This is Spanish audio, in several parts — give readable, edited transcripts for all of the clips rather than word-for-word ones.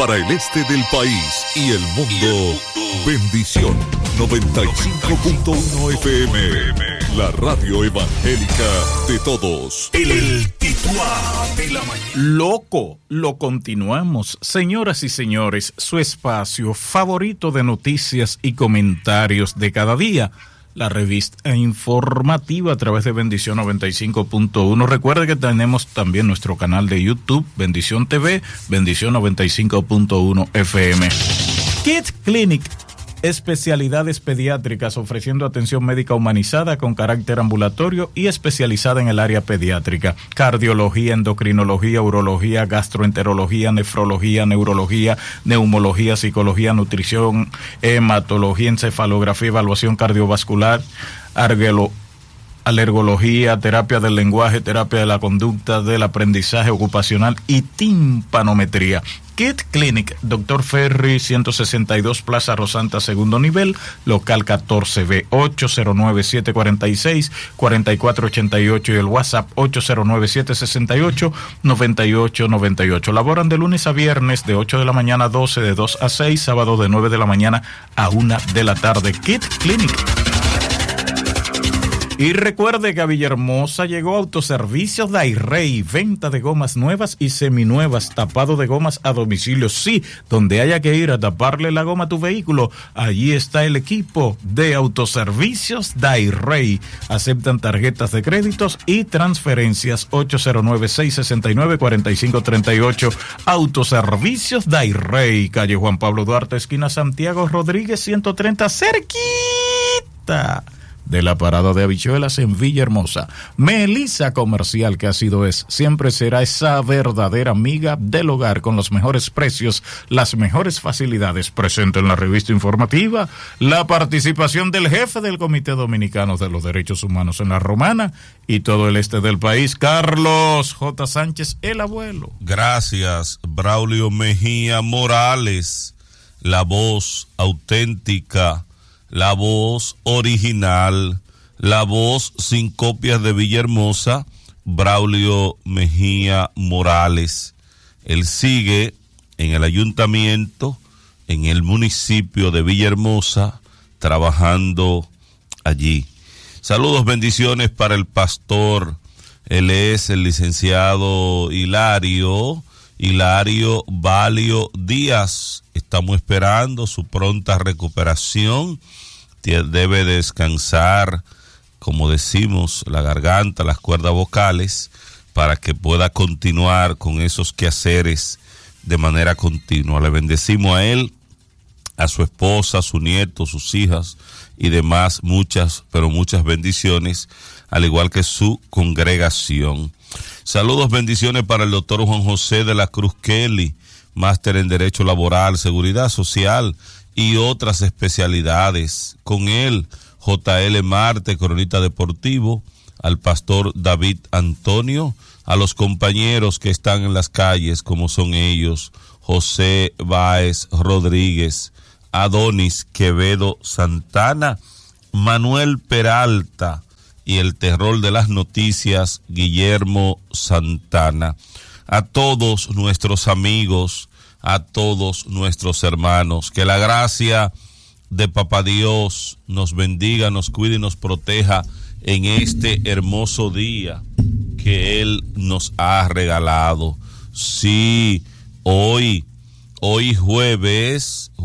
para el este del país y el mundo. Bendición 95.1 FM. La radio evangélica de todos. El titular de la mañana. Loco, lo continuamos. Señoras y señores, su espacio favorito de noticias y comentarios de cada día. La revista informativa a través de Bendición 95.1. Recuerde que tenemos también nuestro canal de YouTube, Bendición TV, Bendición 95.1 FM. Kids Clinic, especialidades pediátricas ofreciendo atención médica humanizada con carácter ambulatorio y especializada en el área pediátrica. Cardiología, endocrinología, urología, gastroenterología, nefrología, neurología, neumología, psicología, nutrición, hematología, encefalografía, evaluación cardiovascular, alergología, terapia del lenguaje, terapia de la conducta, del aprendizaje ocupacional y timpanometría. Kid Clinic, Dr. Ferry, 162 Plaza Rosanta, segundo nivel, local 14B, 809-746-4488 y el WhatsApp 809-768-9898. Laboran de lunes a viernes de 8 de la mañana a 12, de 2 a 6, sábado de 9 de la mañana a 1 de la tarde. Kid Clinic. Y recuerde que a Villahermosa llegó Autoservicios Dairey, venta de gomas nuevas y seminuevas, tapado de gomas a domicilio. Sí, donde haya que ir a taparle la goma a tu vehículo, allí está el equipo de Autoservicios Dairey. Aceptan tarjetas de créditos y transferencias. 809-669-4538. Autoservicios Dairey, calle Juan Pablo Duarte, esquina Santiago Rodríguez 130, cerquita de la parada de habichuelas en Villahermosa. Melissa Comercial, que ha sido siempre será esa verdadera amiga del hogar, con los mejores precios, las mejores facilidades. Presente en la revista informativa la participación del jefe del Comité Dominicano de los Derechos Humanos en La Romana y todo el este del país, Carlos J. Sánchez, el abuelo. Gracias, Braulio Mejía Morales, la voz auténtica, la voz original, la voz sin copias de Villahermosa, Braulio Mejía Morales. Él sigue en el ayuntamiento, en el municipio de Villahermosa, trabajando allí. Saludos, bendiciones para el pastor. Él es el licenciado Hilario Valio Díaz. Estamos esperando su pronta recuperación. Debe descansar, como decimos, la garganta, las cuerdas vocales, para que pueda continuar con esos quehaceres de manera continua. Le bendecimos a él, a su esposa, a su nieto, sus hijas y demás, muchas, pero muchas bendiciones, al igual que su congregación. Saludos, bendiciones para el doctor Juan José de la Cruz Kelly, máster en Derecho Laboral, Seguridad Social y otras especialidades. Con él, J.L. Marte, cronista deportivo, al pastor David Antonio, a los compañeros que están en las calles, como son ellos, José Báez Rodríguez, Adonis Quevedo Santana, Manuel Peralta y el terror de las noticias, Guillermo Santana. A todos nuestros amigos, a todos nuestros hermanos, que la gracia de Papá Dios nos bendiga, nos cuide y nos proteja en este hermoso día que Él nos ha regalado. Sí, hoy jueves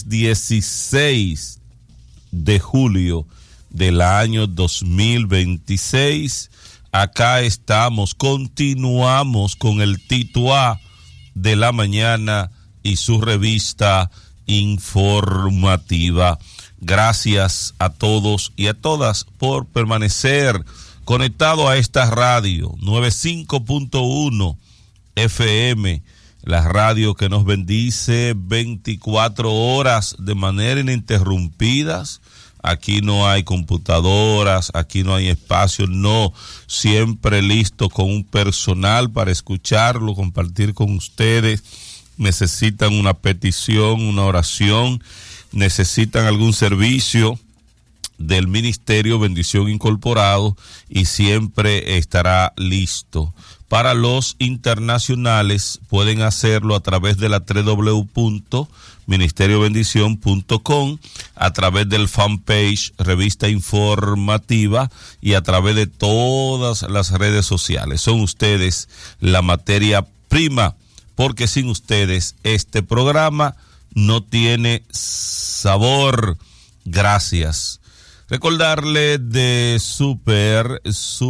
16 de julio del año 2026, acá estamos, continuamos con el Tituá de la mañana y su revista informativa. Gracias a todos y a todas por permanecer conectado a esta radio 95.1 FM, la radio que nos bendice 24 horas de manera ininterrumpidas. Aquí no hay computadoras, aquí no hay espacio, no, siempre listo con un personal para escucharlo, compartir con ustedes. Necesitan una petición, una oración, necesitan algún servicio del Ministerio Bendición Incorporado y siempre estará listo Para los internacionales pueden hacerlo a través de la www.ministeriobendición.com, a través del fanpage Revista Informativa y a través de todas las redes sociales. Son ustedes la materia prima, porque sin ustedes este programa no tiene sabor. Gracias. Recordarle de Super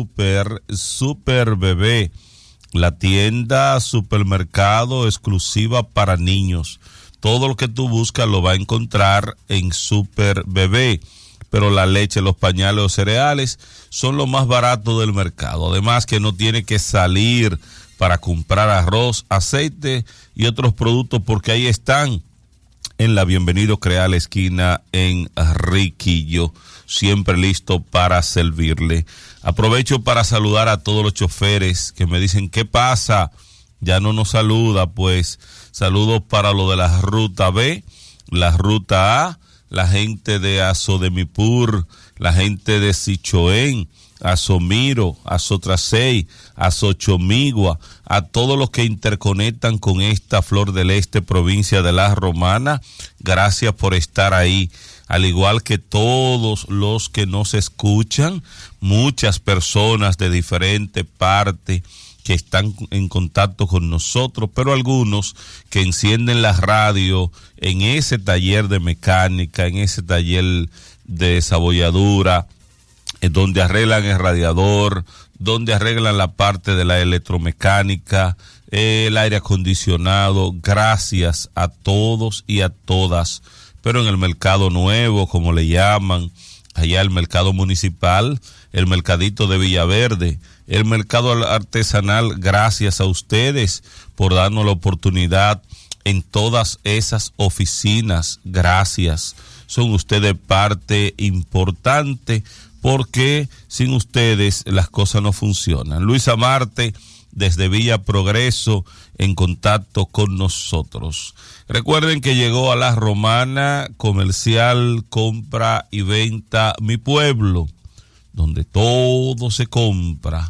Bebé, la tienda supermercado exclusiva para niños. Todo lo que tú buscas lo va a encontrar en Super Bebé, pero la leche, los pañales o cereales son lo más barato del mercado. Además que no tiene que salir para comprar arroz, aceite y otros productos, porque ahí están en la Bienvenido Creal esquina en Riquillo, siempre listo para servirle. Aprovecho para saludar a todos los choferes que me dicen, ¿qué pasa? Ya no nos saluda. Pues saludos para lo de la ruta B, la ruta A, la gente de Azodemipur, la gente de Sichoén, Azomiro, Azotrasey, Azochomigua, a todos los que interconectan con esta Flor del Este, provincia de La Romana. Gracias por estar ahí, al igual que todos los que nos escuchan, muchas personas de diferentes partes que están en contacto con nosotros, pero algunos que encienden la radio en ese taller de mecánica, en ese taller de desabolladura, donde arreglan el radiador, donde arreglan la parte de la electromecánica, el aire acondicionado. Gracias a todos y a todas. Pero en el mercado nuevo, como le llaman, allá el mercado municipal, el mercadito de Villaverde, el mercado artesanal, gracias a ustedes por darnos la oportunidad en todas esas oficinas. Gracias. Son ustedes parte importante, porque sin ustedes las cosas no funcionan. Luisa Marte, desde Villa Progreso, en contacto con nosotros. Recuerden que llegó a La Romana Comercial, Compra y Venta Mi Pueblo, donde todo se compra,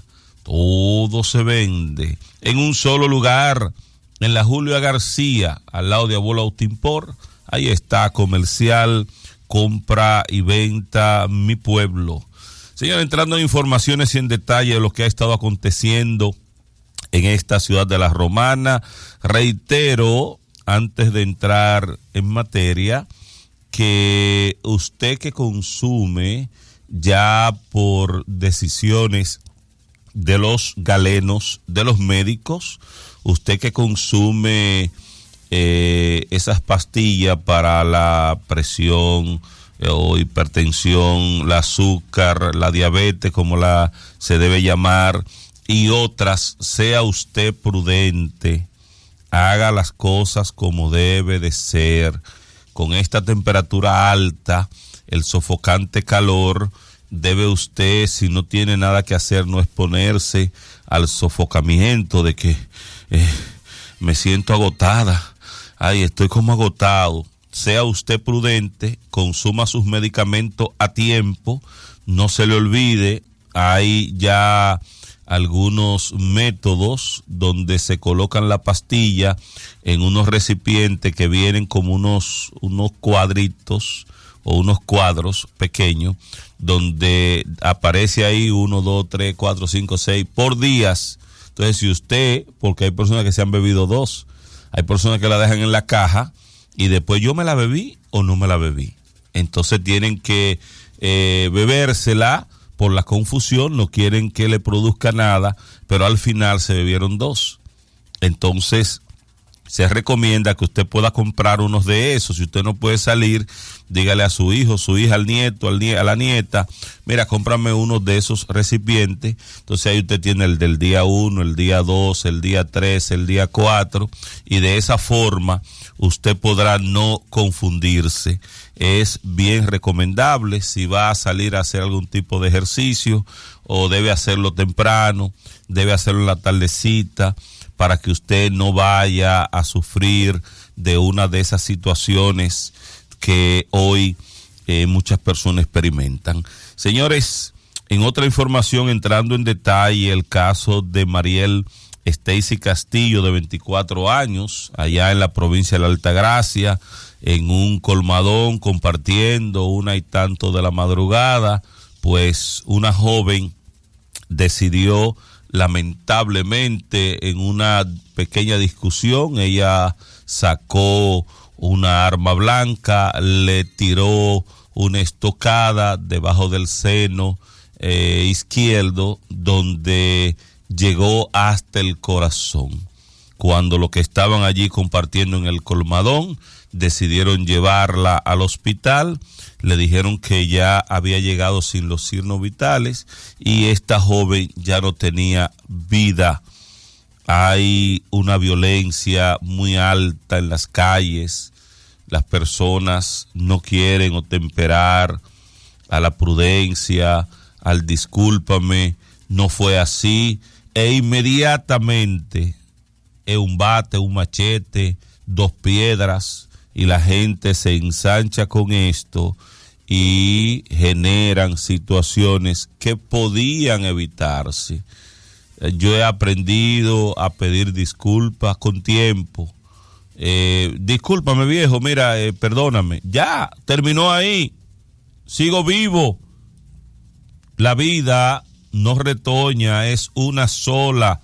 todo se vende, en un solo lugar, en la Julia García, al lado de Abuelo Autimpor. Ahí está Comercial, Compra y Venta Mi Pueblo. Señor, entrando en informaciones y en detalle de lo que ha estado aconteciendo en esta ciudad de La Romana, reitero, antes de entrar en materia, que usted que consume ya por decisiones de los galenos, de los médicos, usted que consume esas pastillas para la presión o hipertensión, el azúcar, la diabetes, como se debe llamar, y otras, sea usted prudente, haga las cosas como debe de ser. Con esta temperatura alta, el sofocante calor, debe usted, si no tiene nada que hacer, no exponerse al sofocamiento de que me siento agotada, ay, estoy como agotado. Sea usted prudente, consuma sus medicamentos a tiempo, no se le olvide, hay ya algunos métodos donde se colocan la pastilla en unos recipientes que vienen como unos cuadritos o unos cuadros pequeños, donde aparece ahí 1, 2, 3, 4, 5, 6 por días. Entonces, si usted, porque hay personas que se han bebido 2, hay personas que la dejan en la caja y después yo me la bebí o no me la bebí. Entonces tienen que bebérsela por la confusión, no quieren que le produzca nada, pero al final se bebieron 2. Entonces se recomienda que usted pueda comprar unos de esos. Si usted no puede salir, dígale a su hijo, su hija, al nieto, a la nieta, mira, cómprame uno de esos recipientes. Entonces ahí usted tiene el del día 1, el día 2, el día 3, el día 4, y de esa forma usted podrá no confundirse. Es bien recomendable si va a salir a hacer algún tipo de ejercicio, o debe hacerlo temprano, debe hacerlo en la tardecita, para que usted no vaya a sufrir de una de esas situaciones que hoy muchas personas experimentan. Señores, En otra información, entrando en detalle, el caso de Mariel Stacy Castillo, de 24 años, allá en la provincia de la Altagracia, en un colmadón, compartiendo 1:00 de la madrugada, pues una joven decidió, lamentablemente, en una pequeña discusión, ella sacó una arma blanca, le tiró una estocada debajo del seno izquierdo, donde llegó hasta el corazón. Cuando los que estaban allí compartiendo en el colmadón decidieron llevarla al hospital, le dijeron que ya había llegado sin los signos vitales y esta joven ya no tenía vida. Hay una violencia muy alta en las calles, las personas no quieren otemperar a la prudencia, al discúlpame, no fue así, e inmediatamente un bate, un machete, 2 piedras, y la gente se ensancha con esto y generan situaciones que podían evitarse. Yo he aprendido a pedir disculpas con tiempo. Discúlpame, viejo, mira, perdóname, ya, terminó ahí, sigo vivo. La vida no retoña, es una sola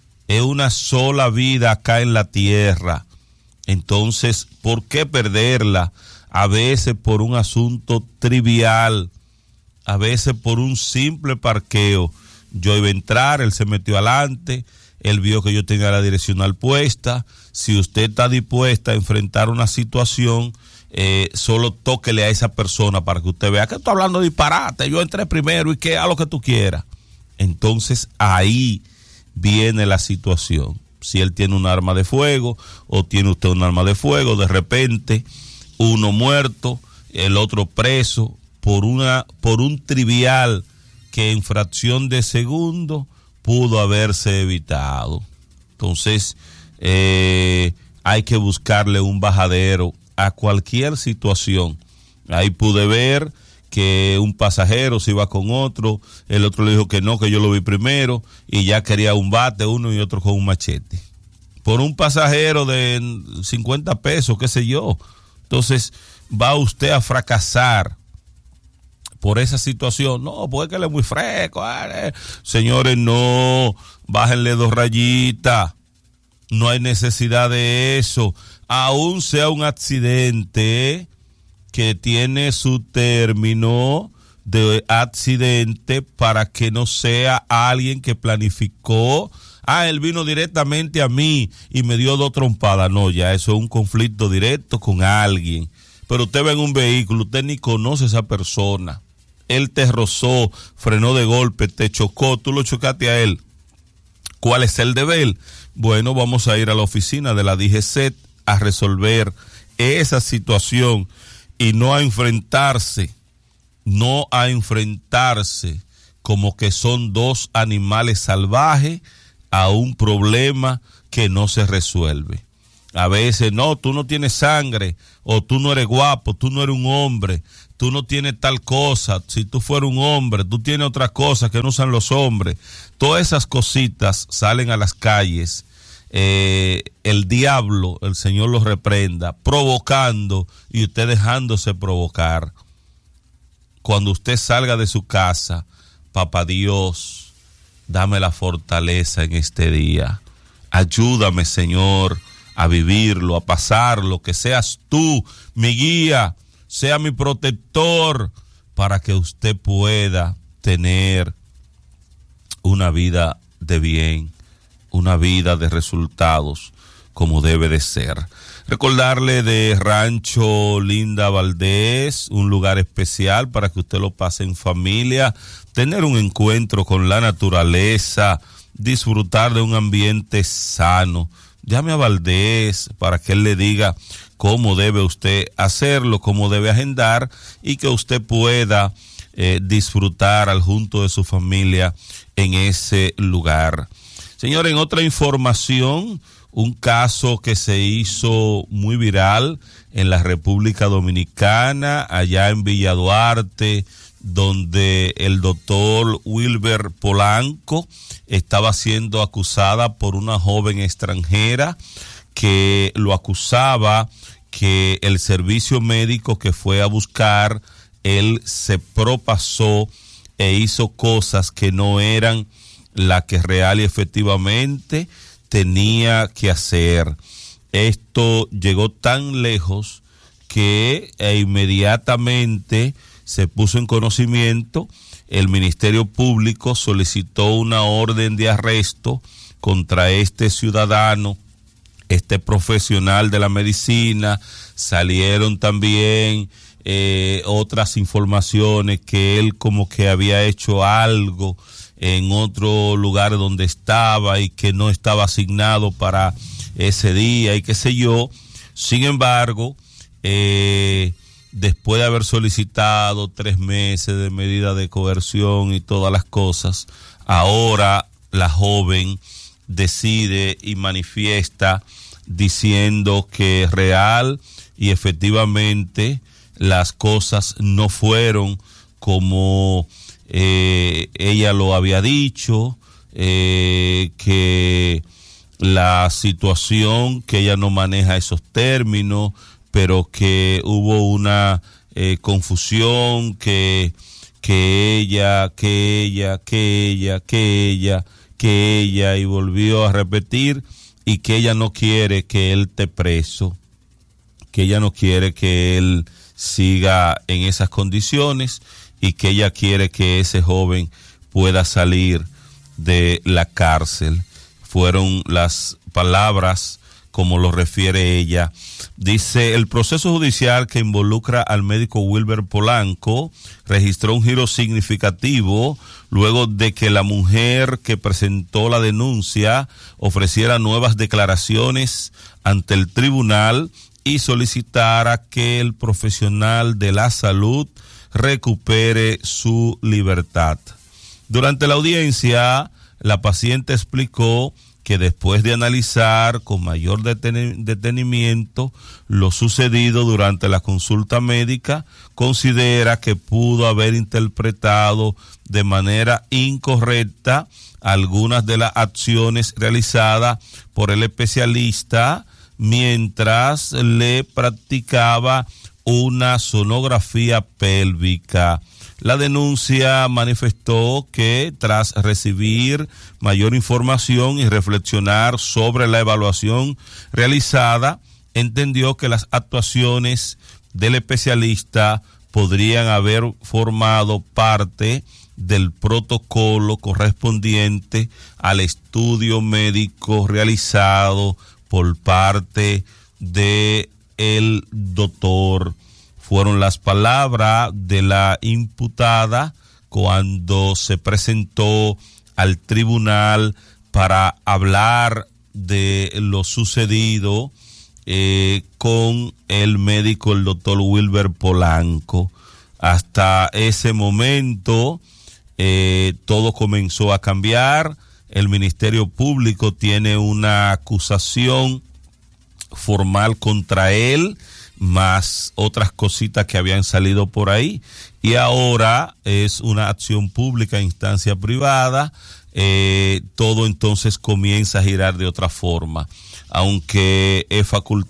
vida acá en la tierra. Entonces, ¿por qué perderla? A veces por un asunto trivial, a veces por un simple parqueo. Yo iba a entrar, él se metió adelante, él vio que yo tenía la direccional puesta. Si usted está dispuesta a enfrentar una situación, solo tóquele a esa persona para que usted vea que estoy hablando de disparate, yo entré primero y que haga lo que tú quieras. Entonces ahí viene la situación. Si él tiene un arma de fuego o tiene usted un arma de fuego, de repente uno muerto, el otro preso por un trivial que en fracción de segundo pudo haberse evitado. Entonces hay que buscarle un bajadero a cualquier situación. Ahí pude ver que un pasajero se iba con otro, el otro le dijo que no, que yo lo vi primero, y ya quería un bate uno y otro con un machete. Por un pasajero de 50 pesos, qué sé yo. Entonces, va usted a fracasar por esa situación. No, porque él es muy fresco. Señores, no, bájenle 2 rayitas. No hay necesidad de eso. Aún sea un accidente que tiene su término de accidente, para que no sea alguien que planificó. Él vino directamente a mí y me dio 2 trompadas. No, ya eso es un conflicto directo con alguien. Pero usted ve en un vehículo, usted ni conoce a esa persona. Él te rozó, frenó de golpe, te chocó, tú lo chocaste a él. ¿Cuál es el deber? Bueno, vamos a ir a la oficina de la DGCET a resolver esa situación y no a enfrentarse como que son 2 animales salvajes a un problema que no se resuelve. A veces, no, tú no tienes sangre, o tú no eres guapo, tú no eres un hombre, tú no tienes tal cosa, si tú fueras un hombre, tú tienes otra cosa que no usan los hombres. Todas esas cositas salen a las calles. El diablo, el Señor los reprenda, provocando y usted dejándose provocar. Cuando usted salga de su casa, papá Dios, dame la fortaleza en este día. Ayúdame, Señor, a vivirlo, a pasarlo, que seas tú mi guía, sea mi protector, para que usted pueda tener una vida de bien, una vida de resultados como debe de ser. Recordarle de Rancho Linda Valdés, un lugar especial para que usted lo pase en familia, tener un encuentro con la naturaleza, disfrutar de un ambiente sano. Llame a Valdés para que él le diga cómo debe usted hacerlo, cómo debe agendar, y que usted pueda disfrutar al junto de su familia en ese lugar. Señor, en otra información, un caso que se hizo muy viral en la República Dominicana, allá en Villa Duarte, donde el doctor Wilber Polanco estaba siendo acusada por una joven extranjera que lo acusaba que el servicio médico que fue a buscar, él se propasó e hizo cosas que no eran las que real y efectivamente tenía que hacer. Esto llegó tan lejos que inmediatamente se puso en conocimiento, el Ministerio Público solicitó una orden de arresto contra este ciudadano, este profesional de la medicina. Salieron también otras informaciones que él como que había hecho algo en otro lugar donde estaba y que no estaba asignado para ese día y qué sé yo. Sin embargo, después de haber solicitado 3 meses de medida de coerción y todas las cosas, ahora la joven decide y manifiesta diciendo que real y efectivamente las cosas no fueron como ella lo había dicho, que la situación, que ella no maneja esos términos, pero que hubo una confusión, que ella, y volvió a repetir, y que ella no quiere que él esté preso, que ella no quiere que él siga en esas condiciones y que ella quiere que ese joven pueda salir de la cárcel. Fueron las palabras como lo refiere ella. Dice, el proceso judicial que involucra al médico Wilber Polanco registró un giro significativo luego de que la mujer que presentó la denuncia ofreciera nuevas declaraciones ante el tribunal y solicitara que el profesional de la salud recupere su libertad. Durante la audiencia, la paciente explicó que después de analizar con mayor detenimiento lo sucedido durante la consulta médica, considera que pudo haber interpretado de manera incorrecta algunas de las acciones realizadas por el especialista mientras le practicaba una sonografía pélvica. La denuncia manifestó que tras recibir mayor información y reflexionar sobre la evaluación realizada, entendió que las actuaciones del especialista podrían haber formado parte del protocolo correspondiente al estudio médico realizado por parte de el doctor. Fueron las palabras de la imputada cuando se presentó al tribunal para hablar de lo sucedido con el médico, el doctor Wilber Polanco. Hasta ese momento todo comenzó a cambiar. El Ministerio Público tiene una acusación formal contra él, más otras cositas que habían salido por ahí, y ahora es una acción pública en instancia privada. Todo entonces comienza a girar de otra forma, aunque es facultad